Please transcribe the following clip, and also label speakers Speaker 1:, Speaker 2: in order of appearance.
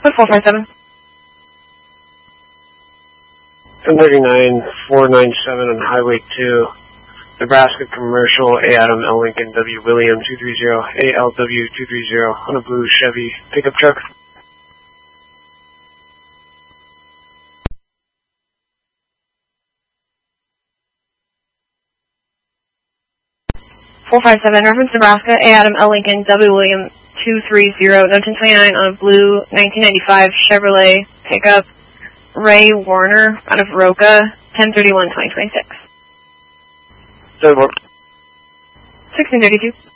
Speaker 1: 457.
Speaker 2: 1039-497 on Highway 2, Nebraska Commercial, A. Adam L. Lincoln, W. William 230, ALW 230 on a blue Chevy pickup truck.
Speaker 1: 457, reference Nebraska, A. Adam L. Lincoln, W. William 230, no 1029 on a blue 1995 Chevrolet pickup, Ray Warner out of Roca, 1031-2026.
Speaker 2: 10-4.
Speaker 1: 1632.